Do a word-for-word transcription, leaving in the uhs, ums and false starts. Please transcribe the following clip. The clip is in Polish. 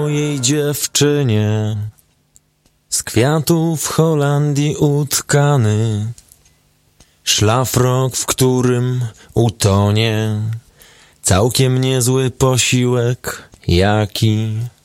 Mojej dziewczynie z kwiatów w Holandii utkany szlafrok, w którym utonie całkiem niezły posiłek, jaki